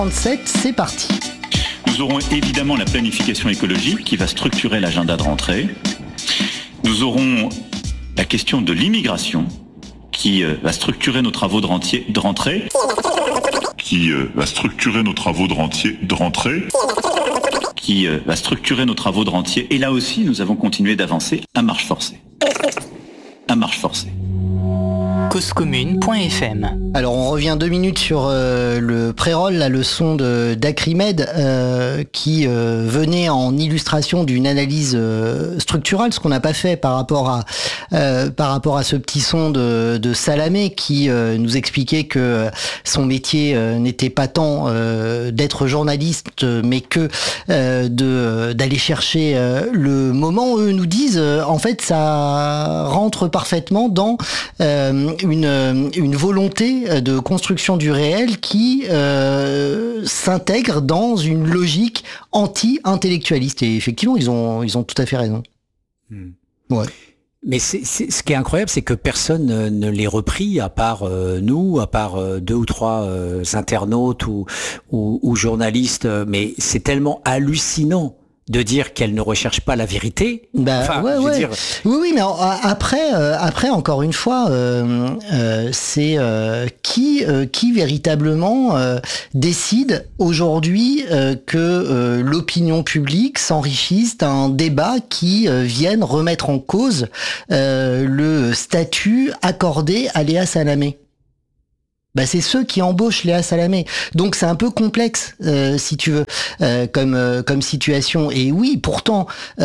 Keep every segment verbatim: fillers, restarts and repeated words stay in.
trente-sept, c'est parti. Nous aurons évidemment la planification écologique qui va structurer l'agenda de rentrée. Nous aurons la question de l'immigration qui euh, va structurer nos travaux de, rentier, de rentrée. Qui euh, va structurer nos travaux de, rentier, de rentrée. Qui euh, va structurer nos travaux de rentier. Et là aussi, nous avons continué d'avancer à marche forcée. À marche forcée. cause commune point f m. Alors on revient deux minutes sur euh, le pré-roll, la leçon de d'Acrimed euh, qui euh, venait en illustration d'une analyse euh, structurale, ce qu'on n'a pas fait par rapport à euh, par rapport à ce petit son de, de Salamé qui euh, nous expliquait que son métier euh, n'était pas tant euh, d'être journaliste, mais que euh, de d'aller chercher euh, le moment. Eux nous disent euh, en fait ça rentre parfaitement dans euh, une une volonté de construction du réel qui euh, s'intègre dans une logique anti-intellectualiste. Et effectivement, ils ont, ils ont tout à fait raison. Hmm. Ouais. Mais c'est, c'est, ce qui est incroyable, c'est que personne ne, ne les repris, à part euh, nous, à part euh, deux ou trois euh, internautes ou, ou, ou journalistes. Mais c'est tellement hallucinant de dire qu'elle ne recherche pas la vérité. Bah, enfin, ouais, je veux ouais. dire... Oui, oui, mais après, euh, après encore une fois, euh, euh, c'est euh, qui, euh, qui véritablement euh, décide aujourd'hui euh, que euh, l'opinion publique s'enrichisse d'un débat qui euh, vienne remettre en cause euh, le statut accordé à Léa Salamé. Bah c'est ceux qui embauchent Léa Salamé. Donc c'est un peu complexe, euh, si tu veux, euh, comme euh, comme situation. Et oui, pourtant,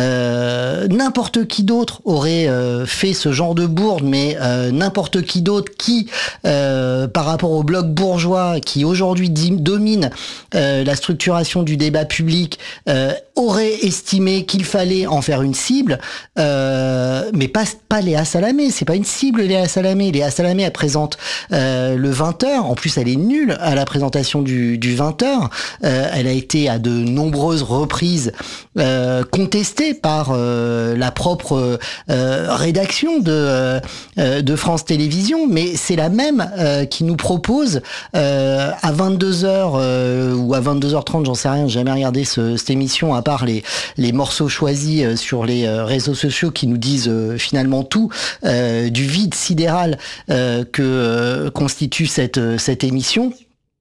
euh, n'importe qui d'autre aurait euh, fait ce genre de bourde, mais euh, n'importe qui d'autre qui, euh, par rapport au bloc bourgeois qui aujourd'hui domine euh, la structuration du débat public, euh, aurait estimé qu'il fallait en faire une cible, euh, mais pas pas Léa Salamé. C'est pas une cible, Léa Salamé. Léa Salamé, elle présente euh, le vingt heures. En plus, elle est nulle à la présentation du, du vingt heures. Euh, elle a été à de nombreuses reprises euh, contestée par euh, la propre euh, rédaction de, euh, de France Télévisions, mais c'est la même euh, qui nous propose euh, à vingt-deux heures euh, ou à vingt-deux heures trente, j'en sais rien, j'ai jamais regardé ce, cette émission à part les, les morceaux choisis euh, sur les euh, réseaux sociaux qui nous disent euh, finalement tout euh, du vide sidéral euh, que euh, constitue cette cette émission.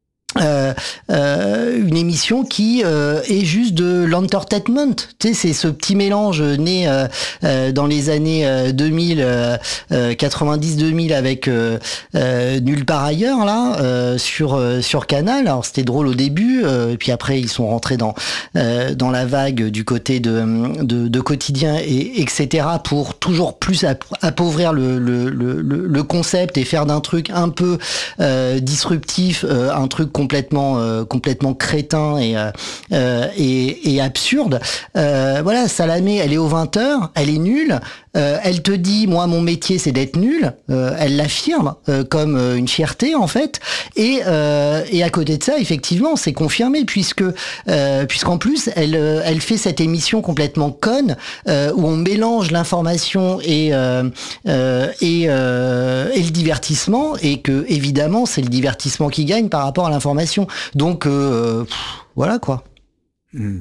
Euh, euh, une émission qui euh, est juste de l'entertainment, tu sais, c'est ce petit mélange né euh, euh, dans les années euh, deux mille, euh, euh, quatre-vingt-dix deux mille avec euh, euh, Nulle part ailleurs là euh, sur euh, sur Canal. Alors c'était drôle au début, euh, et puis après ils sont rentrés dans euh, dans la vague du côté de de, de Quotidien et etc pour toujours plus appauvrir le le le, le concept et faire d'un truc un peu euh, disruptif euh, un truc complètement euh, complètement crétin et euh, et, et absurde. Euh, voilà, Salamé, elle est aux vingt heures, elle est nulle. Euh, elle te dit, moi, mon métier, c'est d'être nulle. Euh, elle l'affirme euh, comme euh, une fierté, en fait. Et euh, et à côté de ça, effectivement, c'est confirmé puisque euh, puisqu'en plus, elle euh, elle fait cette émission complètement conne euh, où on mélange l'information et euh, euh, et euh, et le divertissement et que évidemment, c'est le divertissement qui gagne par rapport à l'information. Donc euh, pff, voilà quoi. Mmh.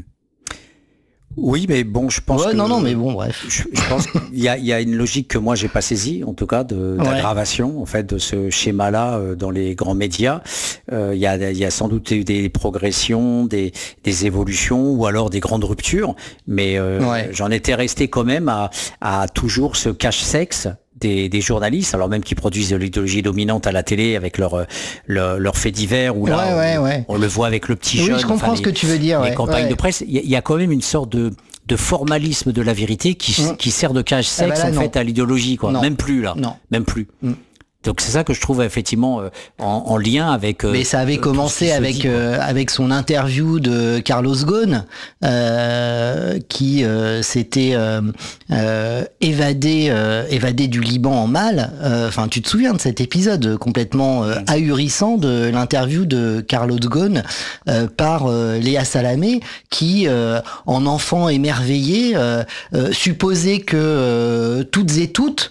Oui, mais bon, je pense ouais, que... non, non, mais bon, bref. Je, je pense qu'il y a, il y a une logique que moi, j'ai pas saisie, en tout cas, de, ouais. d'aggravation, en fait, de ce schéma-là euh, dans les grands médias. Euh, il y a, il y a sans doute eu des progressions, des, des évolutions, ou alors des grandes ruptures, mais euh, ouais. j'en étais resté quand même à, à toujours ce cache-sexe Des, des journalistes, alors même qui produisent de l'idéologie dominante à la télé avec leurs leur, leur faits divers, où là ouais, ouais, on, ouais. on le voit avec le petit oui, jeune. je comprends enfin, ce les, que tu veux dire. Les ouais, campagnes ouais. de presse, il y, y a quand même une sorte de, de formalisme de la vérité qui, mmh. qui sert de cache-sexe ah bah là, en non. fait à l'idéologie, quoi. Non. Même plus là, non. même plus. Mmh. Donc c'est ça que je trouve effectivement euh, en, en lien avec. Euh, Mais ça avait euh, commencé avec dit, euh, avec son interview de Carlos Ghosn, euh, qui euh, s'était euh, euh, évadé euh, évadé du Liban en mal. Enfin, euh, tu te souviens de cet épisode complètement euh, ahurissant de l'interview de Carlos Ghosn euh, par euh, Léa Salamé, qui euh, en enfant émerveillé euh, euh, supposait que euh, toutes et toutes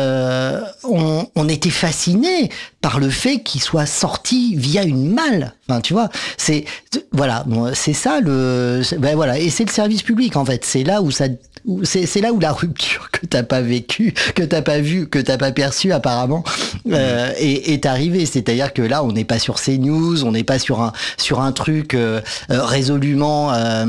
euh, on, on était fasciné par le fait qu'il soit sorti via une malle. Enfin, tu vois, c'est voilà, c'est ça le, ben voilà, et c'est le service public en fait. C'est là où ça, c'est c'est là où la rupture que t'as pas vécue, que t'as pas vue, que t'as pas perçue apparemment euh, est, est arrivée. C'est-à-dire que là, on n'est pas sur CNews, on n'est pas sur un sur un truc euh, euh, résolument euh,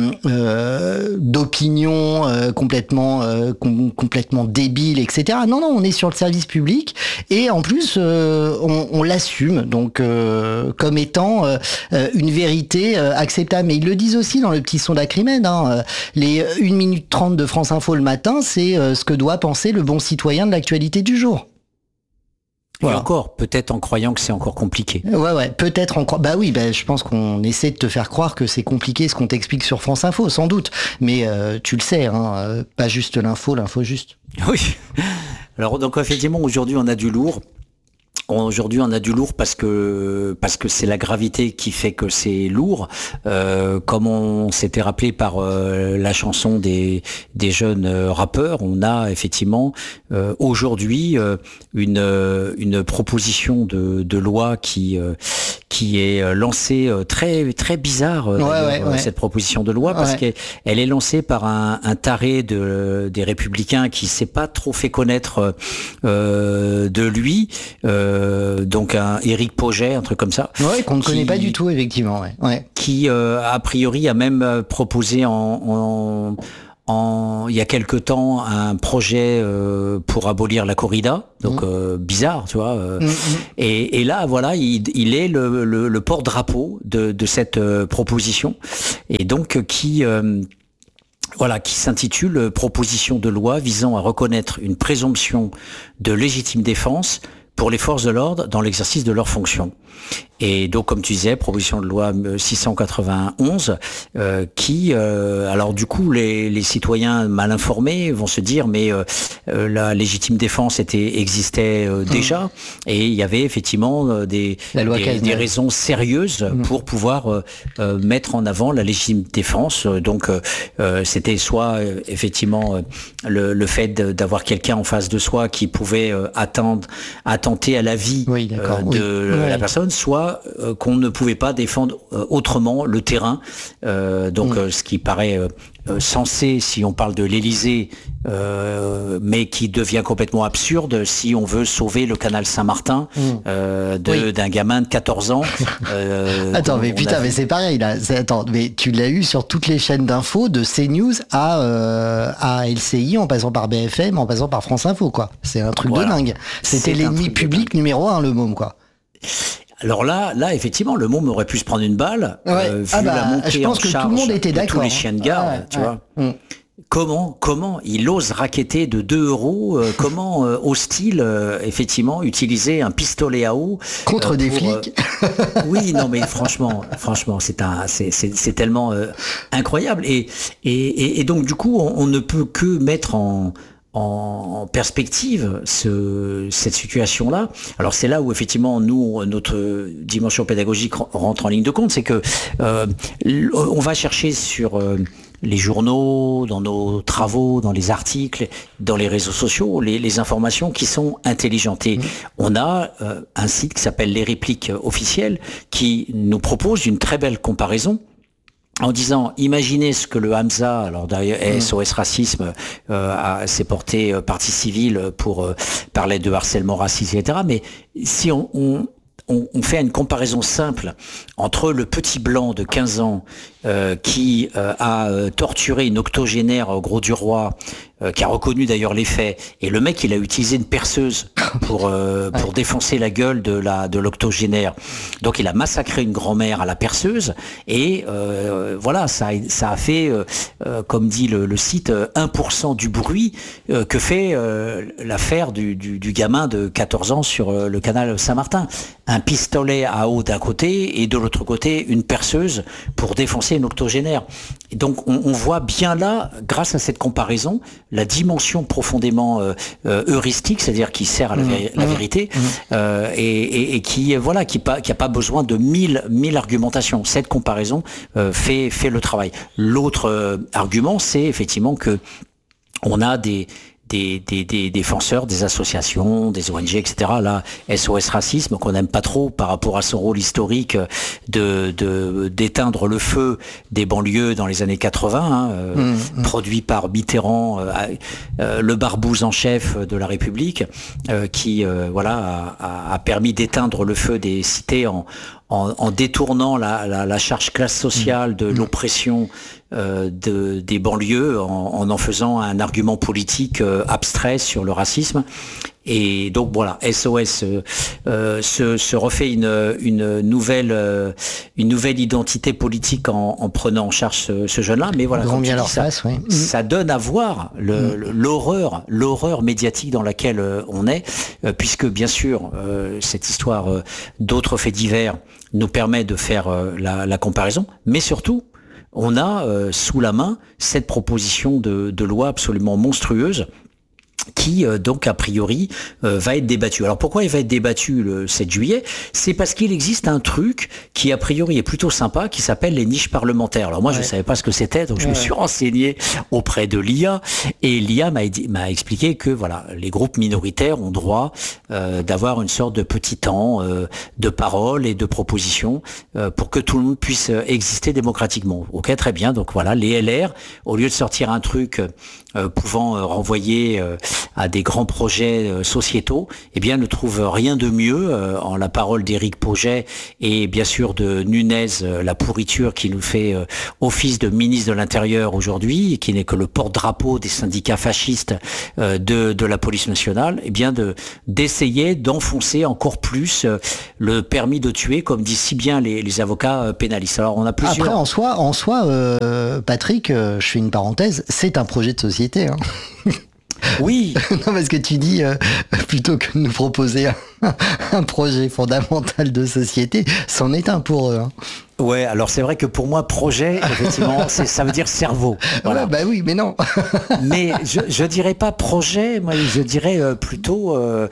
euh, d'opinion euh, complètement euh, com- complètement débile, et cetera. Non, non, on est sur le service public et en plus euh, on, on l'assume donc euh, comme étant euh, une vérité euh, acceptable. Mais ils le disent aussi dans le petit son d'Acrimène, hein, les une minute trente de France Info le matin, c'est euh, ce que doit penser le bon citoyen de l'actualité du jour. Voilà. Et encore, peut-être en croyant que c'est encore compliqué. Ouais, ouais, peut-être en croyant. Bah oui, bah, je pense qu'on essaie de te faire croire que c'est compliqué ce qu'on t'explique sur France Info, sans doute. Mais euh, tu le sais, hein, euh, pas juste l'info, l'info juste. Oui. Alors donc effectivement, aujourd'hui on a du lourd. Aujourd'hui, on a du lourd parce que parce que c'est la gravité qui fait que c'est lourd. Euh, comme on s'était rappelé par euh, la chanson des des jeunes euh, rappeurs, on a effectivement euh, aujourd'hui euh, une une proposition de de loi qui euh, qui est lancée euh, très très bizarre. Euh, ouais, ouais, ouais. Cette proposition de loi parce ouais. qu'elle elle est lancée par un, un taré de des Républicains qui s'est pas trop fait connaître euh, de lui. Euh, Euh, donc un Éric Pauget, un truc comme ça. Ouais, qu'on ne qui, connaît pas du tout, effectivement. Ouais. Ouais. Qui, euh, a priori, a même proposé en, en, en il y a quelque temps un projet euh, pour abolir la corrida. Donc mmh. euh, bizarre, tu vois. Euh, mmh. et, et là, voilà, il, il est le, le, le porte-drapeau de, de cette euh, proposition. Et donc qui euh, Voilà, qui s'intitule « Proposition de loi visant à reconnaître une présomption de légitime défense pour les forces de l'ordre dans l'exercice de leurs fonctions ». Et donc, comme tu disais, proposition de loi six cent quatre-vingt-onze, euh, qui, euh, alors du coup, les, les citoyens mal informés vont se dire, mais euh, la légitime défense était existait euh, déjà, mmh. et il y avait effectivement euh, des, des, des raisons sérieuses mmh. pour pouvoir euh, euh, mettre en avant la légitime défense. Donc, euh, c'était soit euh, effectivement euh, le, le fait d'avoir quelqu'un en face de soi qui pouvait euh, attendre, attenter à la vie oui, euh, de oui. la personne, soit euh, qu'on ne pouvait pas défendre euh, autrement le terrain, euh, donc mmh. euh, ce qui paraît euh, euh, sensé si on parle de l'Élysée, euh, mais qui devient complètement absurde si on veut sauver le canal Saint-Martin mmh. euh, de, oui. d'un gamin de quatorze ans. Euh, attends, mais putain, mais c'est pareil là. C'est, attends, mais tu l'as eu sur toutes les chaînes d'infos, de CNews à euh, à L C I, en passant par B F M, en passant par France Info, quoi. C'est un truc voilà. de dingue. C'était c'est l'ennemi public numéro un, le môme, quoi. Alors là, là, effectivement, le môme aurait pu se prendre une balle, ouais. euh, vu ah bah, la montée je pense en que charge tout le monde était de d'accord, tous les chiens de garde, ah ouais, tu ouais. vois. Mm. Comment, comment il ose raqueter de deux euros euh, Comment euh, ose-t-il euh, effectivement utiliser un pistolet à eau contre euh, pour, des flics euh, Oui, non, mais franchement, franchement, c'est un, c'est, c'est, c'est tellement euh, incroyable. Et, et, et, et donc du coup, on, on ne peut que mettre en en perspective ce, cette situation-là. Alors c'est là où effectivement nous, notre dimension pédagogique rentre en ligne de compte, c'est que euh, on va chercher sur euh, les journaux, dans nos travaux, dans les articles, dans les réseaux sociaux, les, les informations qui sont intelligentes. Et mmh. on a euh, un site qui s'appelle Les Répliques Officielles qui nous propose une très belle comparaison en disant, imaginez ce que le Hamza, alors d'ailleurs mmh. S O S Racisme, euh, a, s'est porté euh, partie civile pour euh, parler de harcèlement raciste, et cetera. Mais si on, on, on, on fait une comparaison simple entre le petit blanc de quinze ans euh, qui euh, a euh, torturé une octogénaire au Gros du Roi, euh, qui a reconnu d'ailleurs les faits, et le mec il a utilisé une perceuse pour euh, pour ouais. défoncer la gueule de la de l'octogénaire. Donc il a massacré une grand-mère à la perceuse, et euh, voilà, ça ça a fait euh, euh, comme dit le, le site un pour cent du bruit euh, que fait euh, l'affaire du, du du gamin de quatorze ans sur euh, le canal Saint-Martin. Un pistolet à eau d'un côté et de l'autre côté une perceuse pour défoncer une octogénaire. Et donc on, on voit bien là, grâce à cette comparaison, la dimension profondément euh, euh, heuristique, c'est-à-dire qui sert à la, véri- mmh, la vérité, mmh. euh, et, et, et qui voilà, qui pas qui a pas besoin de mille mille argumentations. Cette comparaison euh, fait fait le travail. L'autre euh, argument, c'est effectivement que on a des des, des, des défenseurs, des associations, des O N G, et cetera. Là, S O S Racisme, qu'on n'aime pas trop par rapport à son rôle historique de, de d'éteindre le feu des banlieues dans les années quatre-vingts, hein, euh, mmh, mmh. produit par Mitterrand, euh, euh, le barbouze en chef de la République, euh, qui euh, voilà a, a permis d'éteindre le feu des cités en En, en détournant la, la, la charge classe sociale de l'oppression euh, de, des banlieues, en, en en faisant un argument politique euh, abstrait sur le racisme. Et donc voilà, S O S euh, euh, se, se refait une, une nouvelle euh, une nouvelle identité politique en, en prenant en charge ce, ce jeune-là. Mais voilà, comme tu dis, ça, face, oui. ça donne à voir le, mmh. l'horreur, l'horreur médiatique dans laquelle euh, on est, euh, puisque bien sûr euh, cette histoire euh, d'autres faits divers nous permet de faire euh, la, la comparaison, mais surtout on a euh, sous la main cette proposition de, de loi absolument monstrueuse qui euh, donc a priori euh, va être débattu. Alors pourquoi il va être débattu le sept juillet ? C'est parce qu'il existe un truc qui a priori est plutôt sympa, qui s'appelle les niches parlementaires. Alors moi ouais. je savais pas ce que c'était, donc je ouais. me suis renseigné auprès de l'I A, et l'I A m'a, m'a expliqué que voilà, les groupes minoritaires ont droit euh, d'avoir une sorte de petit temps euh, de parole et de proposition euh, pour que tout le monde puisse exister démocratiquement. Ok, très bien. Donc voilà, les L R, au lieu de sortir un truc euh, pouvant euh, renvoyer euh, à des grands projets euh, sociétaux, eh bien ne trouve rien de mieux euh, en la parole d'Éric Pauget et bien sûr de Nunez, euh, la pourriture qui nous fait euh, office de ministre de l'Intérieur aujourd'hui et qui n'est que le porte-drapeau des syndicats fascistes euh, de de la police nationale, eh bien de d'essayer d'enfoncer encore plus euh, le permis de tuer, comme disent si bien les, les avocats euh, pénalistes. Alors on a plusieurs. Après en soi, en soi, euh, Patrick, euh, je fais une parenthèse, c'est un projet de société. Hein. Oui. Non, parce que tu dis, euh, plutôt que de nous proposer un, un projet fondamental de société, c'en est un pour eux. Hein. Ouais, alors c'est vrai que pour moi, projet, effectivement, c'est, ça veut dire cerveau. Voilà. Ouais, bah oui, mais non. Mais je, je dirais pas projet, moi je dirais euh, plutôt euh,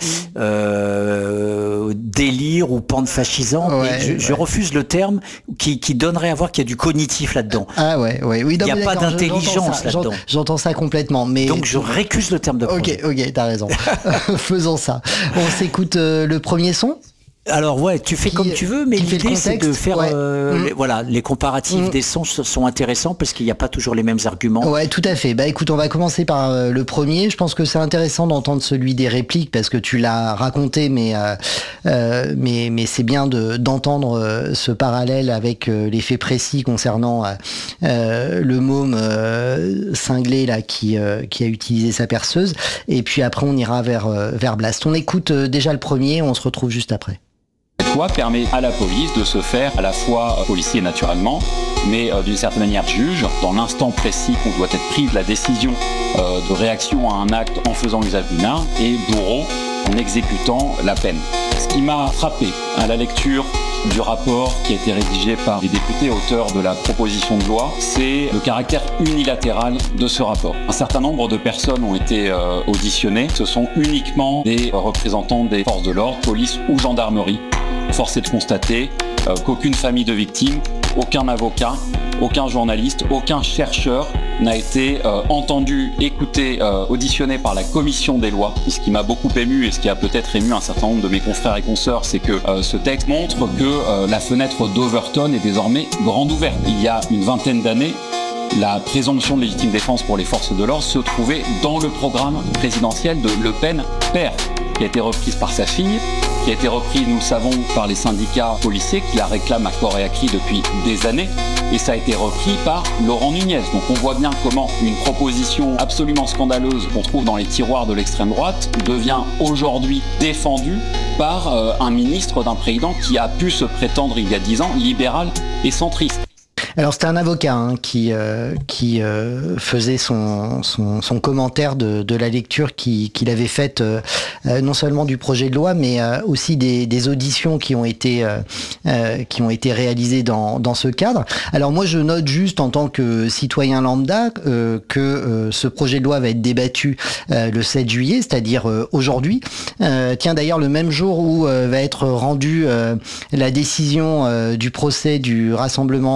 euh, délire ou pente fascisante. Ouais, je, ouais. je refuse le terme qui, qui donnerait à voir qu'il y a du cognitif là-dedans. Ah ouais, ouais, oui. Il n'y a pas d'intelligence j'entends ça, là-dedans. J'entends ça complètement. Mais donc je récuse le terme de projet. Ok, ok, t'as raison. Faisons ça. On s'écoute euh, le premier son. Alors ouais, tu fais qui, comme tu veux, mais l'idée c'est de faire ouais. euh, mmh. les, voilà, les comparatifs mmh. des sons sont intéressants parce qu'il n'y a pas toujours les mêmes arguments. Ouais, tout à fait. Bah écoute, on va commencer par euh, le premier. Je pense que c'est intéressant d'entendre celui des répliques parce que tu l'as raconté, mais euh, euh, mais mais c'est bien de d'entendre euh, ce parallèle avec euh, les faits précis concernant euh, le môme euh, cinglé là qui euh, qui a utilisé sa perceuse. Et puis après on ira vers euh, vers Blast. On écoute euh, déjà le premier, on se retrouve juste après. Cette loi permet à la police de se faire à la fois policier naturellement, mais euh, d'une certaine manière juge dans l'instant précis qu'on doit être pris de la décision euh, de réaction à un acte en faisant usage d'une arme et bourreau en exécutant la peine. Ce qui m'a frappé à la lecture du rapport qui a été rédigé par les députés auteurs de la proposition de loi, c'est le caractère unilatéral de ce rapport. Un certain nombre de personnes ont été euh, auditionnées. Ce sont uniquement des représentants des forces de l'ordre, police ou gendarmerie. Force est de constater euh, qu'aucune famille de victimes, aucun avocat, aucun journaliste, aucun chercheur n'a été euh, entendu, écouté, euh, auditionné par la commission des lois. Et ce qui m'a beaucoup ému et ce qui a peut-être ému un certain nombre de mes confrères et consoeurs, c'est que euh, ce texte montre que euh, la fenêtre d'Overton est désormais grande ouverte. Il y a une vingtaine d'années, la présomption de légitime défense pour les forces de l'ordre se trouvait dans le programme présidentiel de Le Pen père, qui a été reprise par sa fille, qui a été reprise, nous le savons, par les syndicats policiers qui la réclament à corps et à cri depuis des années, et ça a été repris par Laurent Nunez. Donc on voit bien comment une proposition absolument scandaleuse qu'on trouve dans les tiroirs de l'extrême droite devient aujourd'hui défendue par euh, un ministre d'un président qui a pu se prétendre il y a dix ans libéral et centriste. Alors c'était un avocat hein, qui euh, qui euh, faisait son, son son commentaire de de la lecture qui qu'il avait faite euh, non seulement du projet de loi mais euh, aussi des des auditions qui ont été euh, euh, qui ont été réalisées dans dans ce cadre. Alors moi je note juste en tant que citoyen lambda euh, que euh, ce projet de loi va être débattu euh, le sept juillet, c'est-à-dire euh, aujourd'hui. Euh, tiens d'ailleurs le même jour où euh, va être rendue euh, la décision euh, du procès du Rassemblement euh,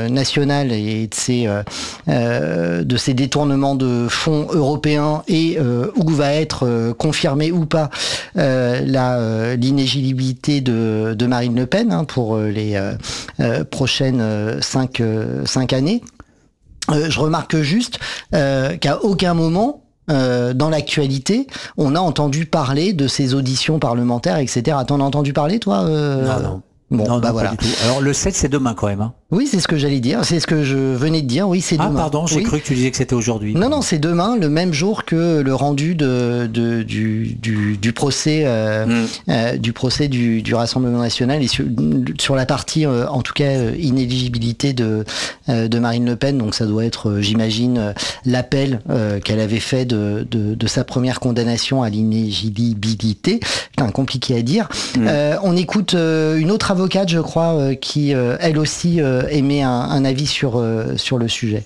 nationale et de ces, euh, de ces détournements de fonds européens et euh, où va être euh, confirmée ou pas euh, la, euh, l'inéligibilité de, de Marine Le Pen hein, pour les euh, euh, prochaines cinq, euh, cinq années. Euh, je remarque juste euh, qu'à aucun moment Euh, dans l'actualité, on a entendu parler de ces auditions parlementaires, et cetera. T'en as entendu parler, toi euh... Non, non. Bon, non, bah non, voilà. pas du tout. Alors le sept, c'est demain quand même. Hein. Oui, c'est ce que j'allais dire. C'est ce que je venais de dire. Oui, c'est ah, demain. Ah, pardon, j'ai oui. cru que tu disais que c'était aujourd'hui. Non, non, c'est demain, le même jour que le rendu de, de du, du, du procès, euh, mm. euh, du procès du, du Rassemblement national et sur, sur la partie, euh, en tout cas, euh, inéligibilité de, euh, de Marine Le Pen. Donc, ça doit être, euh, j'imagine, euh, l'appel euh, qu'elle avait fait de, de, de sa première condamnation à l'inéligibilité. Putain, compliqué à dire. Mm. Euh, on écoute euh, une autre avocate, je crois, euh, qui, euh, elle aussi, euh, émet un, un avis sur, euh, sur le sujet.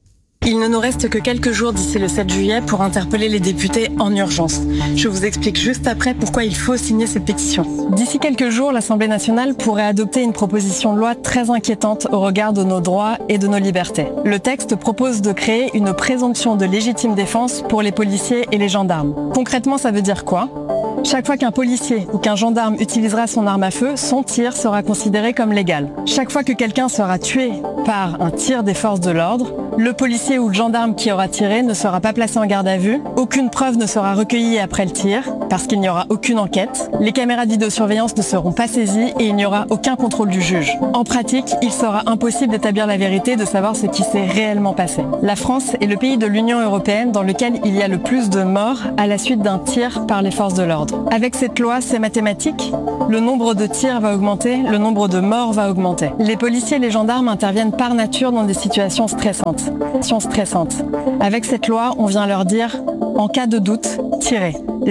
Il ne nous reste que quelques jours d'ici le sept juillet pour interpeller les députés en urgence. Je vous explique juste après pourquoi il faut signer cette pétition. D'ici quelques jours, l'Assemblée nationale pourrait adopter une proposition de loi très inquiétante au regard de nos droits et de nos libertés. Le texte propose de créer une présomption de légitime défense pour les policiers et les gendarmes. Concrètement, ça veut dire quoi ? Chaque fois qu'un policier ou qu'un gendarme utilisera son arme à feu, son tir sera considéré comme légal. Chaque fois que quelqu'un sera tué par un tir des forces de l'ordre, le policier ou le gendarme qui aura tiré ne sera pas placé en garde à vue, aucune preuve ne sera recueillie après le tir, parce qu'il n'y aura aucune enquête, les caméras de vidéosurveillance ne seront pas saisies et il n'y aura aucun contrôle du juge. En pratique, il sera impossible d'établir la vérité, de savoir ce qui s'est réellement passé. La France est le pays de l'Union européenne dans lequel il y a le plus de morts à la suite d'un tir par les forces de l'ordre. Avec cette loi, c'est mathématique. Le nombre de tirs va augmenter, le nombre de morts va augmenter. Les policiers et les gendarmes interviennent par nature dans des situations stressantes. Situations stressantes. Avec cette loi, on vient leur dire, en cas de doute, tirez.